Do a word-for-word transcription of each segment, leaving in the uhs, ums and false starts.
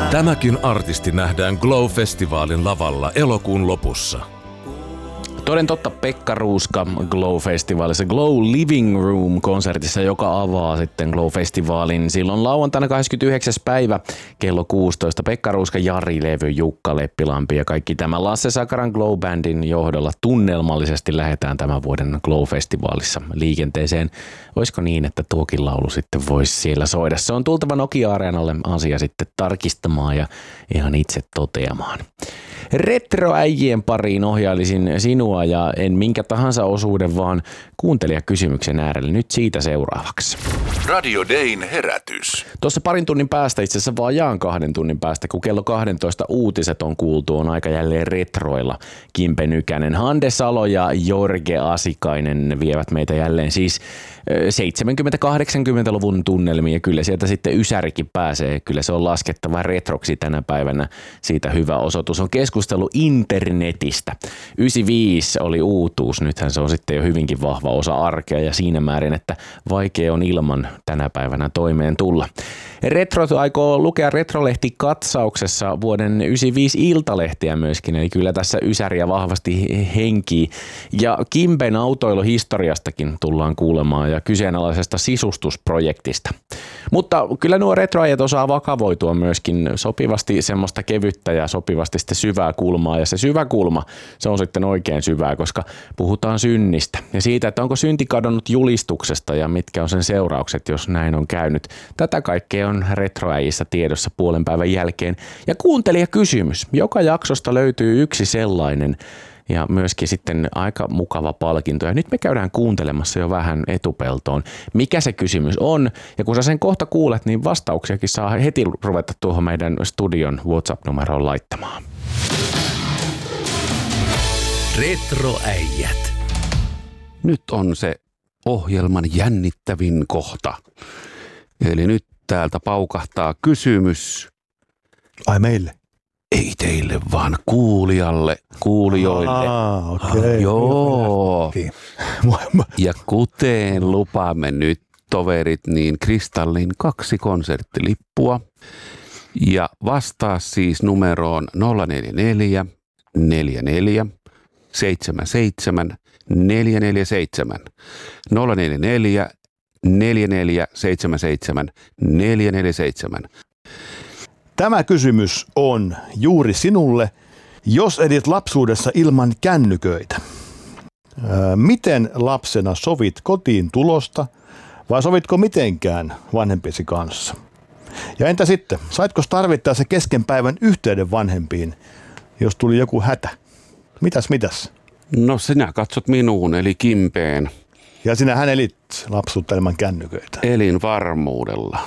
Tämäkin artisti nähdään Glow-festivaalin lavalla elokuun lopussa. Toden totta, Pekka Ruuska Glow-festivaalissa Glow Living Room-konsertissa, joka avaa sitten Glow-festivaalin silloin lauantaina kahdeskymmenesyhdeksäs päivä kello kuusitoista. Pekka Ruuska, Jari Levy, Jukka Leppilampi ja kaikki tämä Lasse Sakaran Glow-bändin johdolla tunnelmallisesti lähdetään tämän vuoden Glow-festivaalissa liikenteeseen. Olisiko niin, että tuokin laulu sitten voisi siellä soida? Se on tultava Nokia-areenalle asia sitten tarkistamaan ja ihan itse toteamaan. Retroäijien pariin ohjailisin sinua ja en minkä tahansa osuuden, vaan kuuntelijakysymyksen äärelle nyt siitä seuraavaksi. Radio Dayn herätys. Tuossa parin tunnin päästä, itse asiassa vajaan kahden tunnin päästä, kun kello kaksitoista uutiset on kuultu, on aika jälleen retroilla. Kimpe Nykänen, Hande Salo ja Jorge Asikainen vievät meitä jälleen siis seitsemänkymmentä-kahdeksankymmentäluvun tunnelmiin ja kyllä sieltä sitten ysärikin pääsee. Kyllä se on laskettava retroksi tänä päivänä. Siitä hyvä osoitus on keskustelu internetistä. yhdeksänkymmentäviisi oli uutuus, nythän se on sitten jo hyvinkin vahva osa arkea ja siinä määrin, että vaikea on ilman tänä päivänä toimeen tulla. Retro aikoo lukea Retrolehti katsauksessa vuoden yhdeksänkymmentäviisi Iltalehtiä myöskin, eli kyllä tässä ysäriä vahvasti henkii. Ja Kimpen autoiluhistoriastakin tullaan kuulemaan ja kyseenalaisesta sisustusprojektista. Mutta kyllä nuo retroajat osaa vakavoitua myöskin sopivasti semmoista kevyttä ja sopivasti sitten syvää kulmaa. Ja se syvä kulma, se on sitten oikein syvää, koska puhutaan synnistä ja siitä, että onko synti kadonnut julistuksesta ja mitkä on sen seuraukset, jos näin on käynyt. Tätä kaikkea on retroäjissä tiedossa puolen päivän jälkeen. Ja kuuntelijakysymys. Joka jaksosta löytyy yksi sellainen ja myöskin sitten aika mukava palkinto. Ja nyt me käydään kuuntelemassa jo vähän etupeltoon, mikä se kysymys on. Ja kun sä sen kohta kuulet, niin vastauksiakin saa heti ruveta tuohon meidän studion WhatsApp-numeroon laittamaan. Retroäijät. Nyt on se ohjelman jännittävin kohta. Eli nyt täältä paukahtaa kysymys. Ai meille? Ei teille, vaan kuulijalle, kuulijoille. Ah, okei. Joo. Ja kuten lupaamme nyt, toverit, niin Kristallin kaksi konserttilippua. Ja vastaa siis numeroon nolla neljä neljä neljä neljä seitsemän seitsemän neljä neljä seitsemän nolla neljä neljä neljä neljä seitsemän seitsemän neljä neljä seitsemän. Tämä kysymys on juuri sinulle, jos edit lapsuudessa ilman kännyköitä. Ää, miten lapsena sovit kotiin tulosta vai sovitko mitenkään vanhempiesi kanssa? Ja entä sitten, saitko tarvittaessa kesken päivän yhteyden vanhempiin, jos tuli joku hätä? Mitäs mitäs? No sinä katsot minuun, eli Kimpeen. Ja sinähän elit lapsuutta ilman kännyköitä. Elin varmuudella.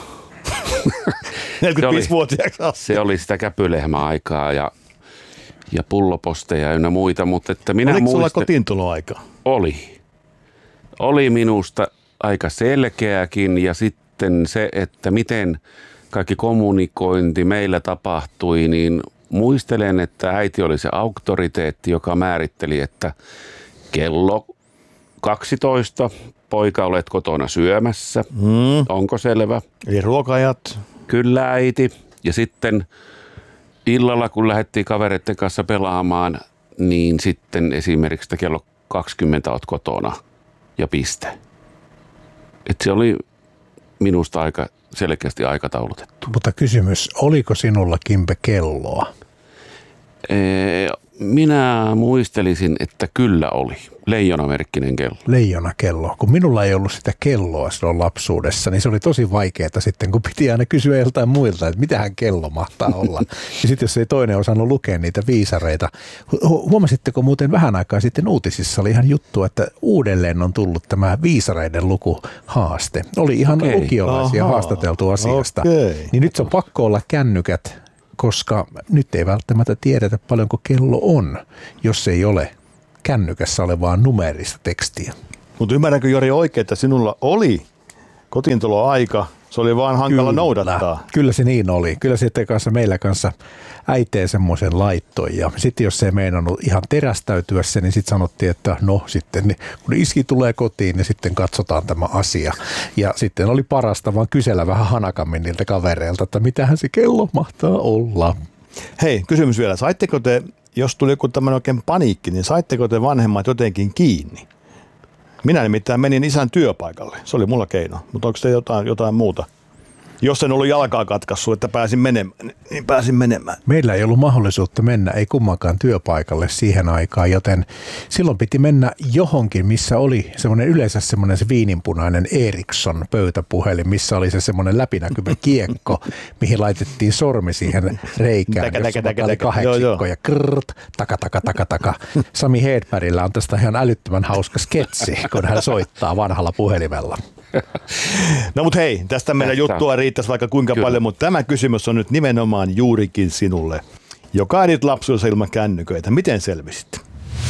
neljäkymmentäviisivuotiaaksi asti. Se oli sitä käpylehmäaikaa ja, ja pulloposteja ynnä muita, mutta että minä Oliko sulla muistan, kotiintuloaika? Oli. Oli minusta aika selkeäkin ja sitten se, että miten kaikki kommunikointi meillä tapahtui, niin muistelen, että äiti oli se auktoriteetti, joka määritteli, että kello kaksitoista, poika, olet kotona syömässä. Mm. Onko selvä? Eli ruoka-ajat. Kyllä, äiti. Ja sitten illalla, kun lähdettiin kavereiden kanssa pelaamaan, niin sitten esimerkiksi että kello kaksikymmentä olet kotona ja piste. Että se oli minusta aika selkeästi aikataulutettu. Mutta kysymys, oliko sinulla, Kimpe, kelloa? Ee, minä muistelisin, että kyllä oli. Leijonamerkkinen kello. Leijonakello. Kun minulla ei ollut sitä kelloa silloin lapsuudessa, niin se oli tosi vaikeaa sitten, kun piti aina kysyä joltain muilta, että mitähän kello mahtaa olla. Ja sitten jos ei toinen osannut lukea niitä viisareita. Hu- huomasitteko muuten vähän aikaa sitten uutisissa oli ihan juttu, että uudelleen on tullut tämä viisareiden lukuhaaste. Oli ihan okay. lukiolaisia Aha. haastateltu asiasta. Okay. Niin nyt se on pakko olla kännykät, koska nyt ei välttämättä tiedetä paljonko kello on, jos ei ole kännykässä olevaa numeerista tekstiä. Mutta ymmärränkö, Jori, oikein, että sinulla oli kotiintuloaika Se oli vaan hankala Kyllä. noudattaa. Kyllä se niin oli. Kyllä sitten kanssa meillä kanssa äiteen semmoisen laittoi. Ja sitten jos se ei meinannut ihan terästäytyä se, niin sitten sanottiin, että no sitten niin, kun iski tulee kotiin, niin sitten katsotaan tämä asia. Ja sitten oli parasta vaan kysellä vähän hanakammin niiltä kavereilta, että mitähän se kello mahtaa olla. Hei, kysymys vielä. Saitteko te, jos tuli joku tämmöinen oikein paniikki, niin saitteko te vanhemmat jotenkin kiinni? Minä nimittäin menin isän työpaikalle. Se oli mulla keino. Mutta onko se jotain, jotain muuta? Jos en ollut jalkaa katkaissut, että pääsin menemään, niin pääsin menemään. Meillä ei ollut mahdollisuutta mennä, ei kummankaan työpaikalle siihen aikaan, joten silloin piti mennä johonkin, missä oli semmoinen yleensä semmoinen se viininpunainen Ericsson pöytäpuhelin, missä oli se semmoinen läpinäkyvä kiekko, mihin laitettiin sormi siihen reikään, täkä, jossa täkä, oli täkä, kahdeksikko ja krrt, taka, taka, taka, taka. Sami Hedbergillä on tästä ihan älyttömän hauska sketsi, kun hän soittaa vanhalla puhelimella. No mut hei, tästä meidän juttua riittäisi vaikka kuinka Kyllä. paljon, mutta tämä kysymys on nyt nimenomaan juurikin sinulle, joka edit lapsuudessa ilman kännyköitä. Miten selvisit?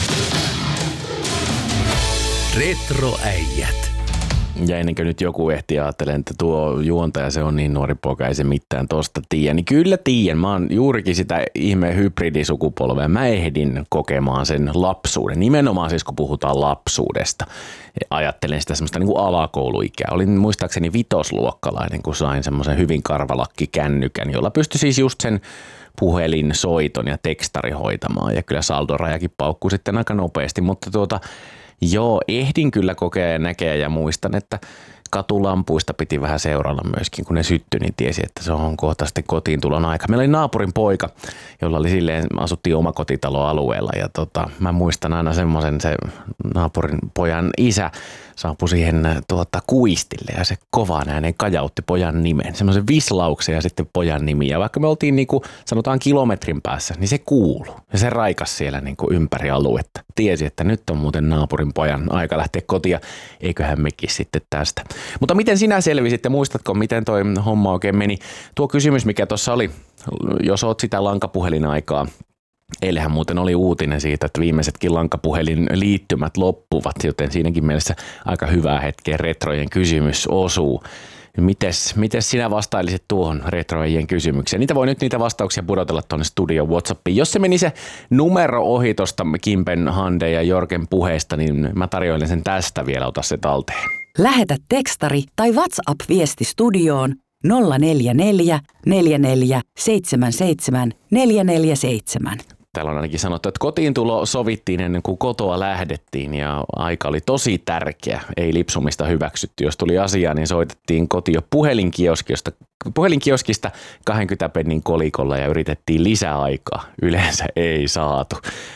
Retroäijät. Ja ennen kuin nyt joku ehti ajattelemaan, että tuo juontaja, se on niin nuori poika, ei se mitään tosta tiedä. Niin kyllä tiedän, mä oon juurikin sitä ihmeen hybridisukupolvea. Mä ehdin kokemaan sen lapsuuden, nimenomaan siis kun puhutaan lapsuudesta. Ajattelen sitä semmoista niin kuin alakouluikää. Olin muistaakseni vitosluokkalainen, kun sain semmoisen hyvin karvalakkikännykän, jolla pystyi siis just sen puhelin, soiton ja tekstari hoitamaan. Ja kyllä saldorajakin paukkui sitten aika nopeasti, mutta tuota... Joo, ehdin kyllä kokea ja näkeä ja muistan, että katulampuista piti vähän seuralla myöskin, kun ne syttyi, niin tiesi, että se on kohta sitten kotiin tulon aika. Meillä oli naapurin poika, jolla oli silleen, asuttiin omakotitaloalueella ja tota, mä muistan aina semmoisen, se naapurin pojan isä saapui siihen tuota, kuistille ja se kovaan ääneen kajautti pojan nimen, semmoisen vislauksen ja sitten pojan nimi. Ja vaikka me oltiin niin kuin, sanotaan kilometrin päässä, niin se kuului ja se raikas siellä niin kuin ympäri aluetta. Tiesi, että nyt on muuten naapurin pojan aika lähteä kotiin ja eiköhän mekin sitten tästä. Mutta miten sinä selvisit ja muistatko, miten toi homma oikein meni? Tuo kysymys, mikä tuossa oli, jos oot sitä lankapuhelinaikaa, eilähän muuten oli uutinen siitä, että viimeisetkin lankapuhelin liittymät loppuvat, joten siinäkin mielessä aika hyvää hetkeä retrojen kysymys osuu. Mites, mites sinä vastailisit tuohon retrojen kysymykseen? Niitä voi nyt niitä vastauksia pudotella tuonne studion WhatsAppiin. Jos se meni se numero ohi tuosta Kimpen, Hande ja Jorgen puheesta, niin mä tarjoilen sen tästä vielä, ota se talteen. Lähetä tekstari tai WhatsApp-viesti studioon nolla neljä neljä neljä neljä seitsemän seitsemän neljä neljä seitsemän. Täällä on ainakin sanottu, että kotiin tulo sovittiin ennen kuin kotoa lähdettiin ja aika oli tosi tärkeä. Ei lipsumista hyväksytty. Jos tuli asiaa, niin soitettiin kotiin jo puhelinkioskista, puhelinkioskista kaksikymmentä pennin kolikolla ja yritettiin lisäaikaa. Yleensä ei saatu.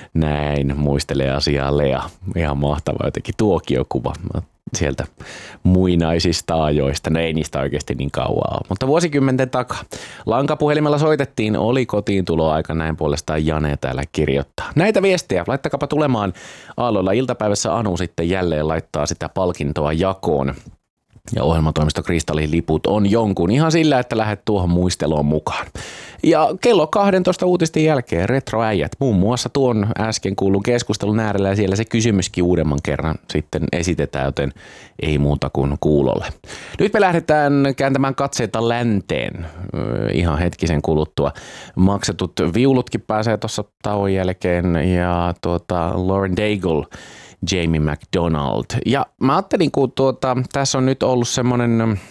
Näin muistelee asiaa Lea. Ihan mahtava jotenkin tuokiokuva sieltä muinaisista ajoista. No ei niistä oikeasti niin kauaa ole, mutta vuosikymmenten takaa. Lankapuhelimella soitettiin, oli kotiin tuloaika, näin puolestaan Jane täällä kirjoittaa. Näitä viestejä, laittakapa tulemaan aalloilla. Iltapäivässä Anu sitten jälleen laittaa sitä palkintoa jakoon. Ja ohjelmatoimisto Kristallin liput on jonkun ihan sillä, että lähdet tuohon muisteloon mukaan. Ja kello kaksitoista uutisten jälkeen retroäijät muun muassa tuon äsken kuulun keskustelun äärellä ja siellä se kysymyskin uudemman kerran sitten esitetään, joten ei muuta kuin kuulolle. Nyt me lähdetään kääntämään katseita länteen ihan hetkisen kuluttua. Maksetut viulutkin pääsee tuossa tauon jälkeen ja tuota Lauren Daigle, Jamie McDonald. Ja mä ajattelin, kun tuota, tässä on nyt ollut semmoinen,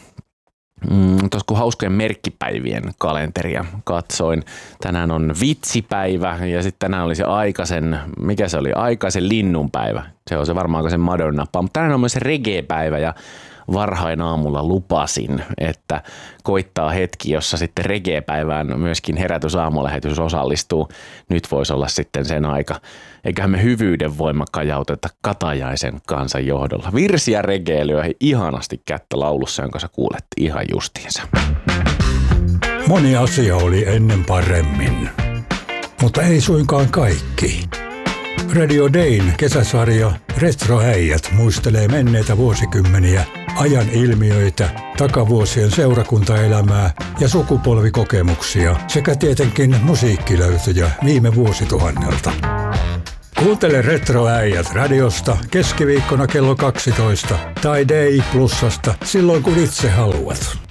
mm, tuossa kun hauskojen merkkipäivien kalenteria katsoin. Tänään on vitsipäivä ja sitten tänään oli se aikaisen, mikä se oli, aikaisen linnunpäivä. Se on se varmaan se Madonna-päivä, mutta tänään on myös se reggae-päivä ja varhain aamulla lupasin, että koittaa hetki, jossa sitten reggae-päivään myöskin herätysaamulähetys osallistuu. Nyt voisi olla sitten sen aika. Eiköhän me hyvyyden voima kajauteta Katajaisen kansan johdolla. Virsi ja reggae lyö ihanasti kättä laulussa, jonka sä kuulet ihan justiinsa. Moni asia oli ennen paremmin, mutta ei suinkaan kaikki. Radio Dayn kesäsarja Retroäijät muistelee menneitä vuosikymmeniä, ajan ilmiöitä, takavuosien seurakuntaelämää ja sukupolvikokemuksia sekä tietenkin musiikkilöytöjä viime vuosituhannelta. Kuuntele Retroäijät radiosta keskiviikkona kello kaksitoista tai D I Plusasta silloin kun itse haluat.